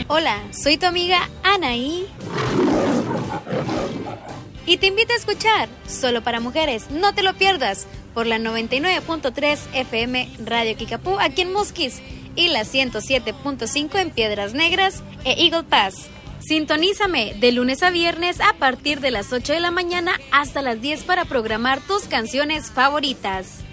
Hola, soy tu amiga Anaí y te invito a escuchar Solo para Mujeres, no te lo pierdas, por la 99.3 FM Radio Kikapú aquí en Musquis y la 107.5 en Piedras Negras e Eagle Pass. Sintonízame de lunes a viernes a partir de las 8 de la mañana hasta las 10 para programar tus canciones favoritas.